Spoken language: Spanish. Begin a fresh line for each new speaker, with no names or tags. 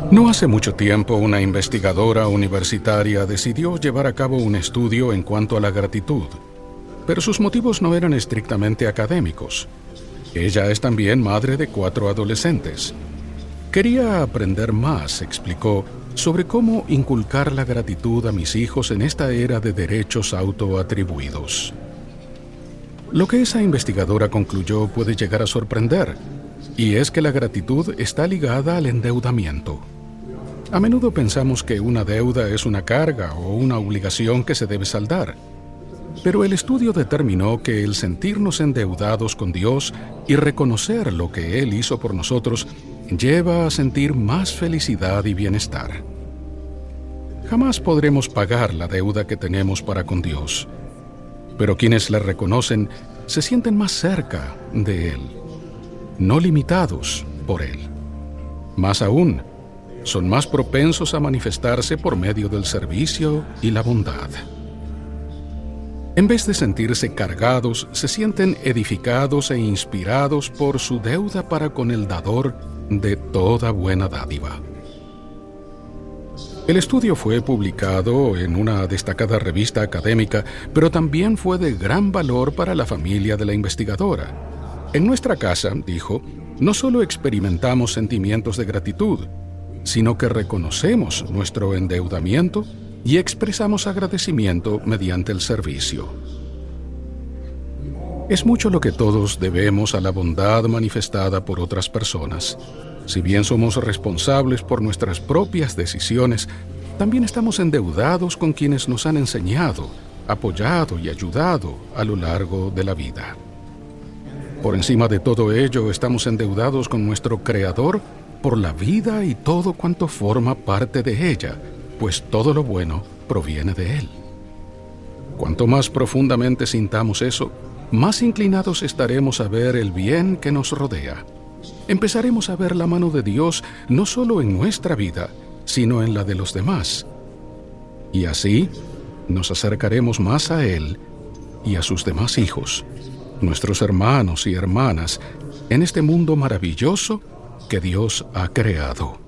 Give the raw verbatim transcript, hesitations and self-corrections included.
No hace mucho tiempo, una investigadora universitaria decidió llevar a cabo un estudio en cuanto a la gratitud, pero sus motivos no eran estrictamente académicos. Ella es también madre de cuatro adolescentes. Quería aprender más, explicó, sobre cómo inculcar la gratitud a mis hijos en esta era de derechos autoatribuidos. Lo que esa investigadora concluyó puede llegar a sorprender, y es que la gratitud está ligada al endeudamiento. A menudo pensamos que una deuda es una carga o una obligación que se debe saldar, pero el estudio determinó que el sentirnos endeudados con Dios y reconocer lo que Él hizo por nosotros lleva a sentir más felicidad y bienestar. Jamás podremos pagar la deuda que tenemos para con Dios, pero quienes la reconocen se sienten más cerca de Él, no limitados por Él. Más aún, son más propensos a manifestarse por medio del servicio y la bondad. En vez de sentirse cargados, se sienten edificados e inspirados por su deuda para con el dador de toda buena dádiva. El estudio fue publicado en una destacada revista académica, pero también fue de gran valor para la familia de la investigadora. En nuestra casa, dijo, no solo experimentamos sentimientos de gratitud, sino que reconocemos nuestro endeudamiento y expresamos agradecimiento mediante el servicio. Es mucho lo que todos debemos a la bondad manifestada por otras personas. Si bien somos responsables por nuestras propias decisiones, también estamos endeudados con quienes nos han enseñado, apoyado y ayudado a lo largo de la vida. Por encima de todo ello, estamos endeudados con nuestro Creador por la vida y todo cuanto forma parte de ella, pues todo lo bueno proviene de Él. Cuanto más profundamente sintamos eso, más inclinados estaremos a ver el bien que nos rodea. Empezaremos a ver la mano de Dios no solo en nuestra vida, sino en la de los demás. Y así nos acercaremos más a Él y a sus demás hijos, nuestros hermanos y hermanas, en este mundo maravilloso que Dios ha creado.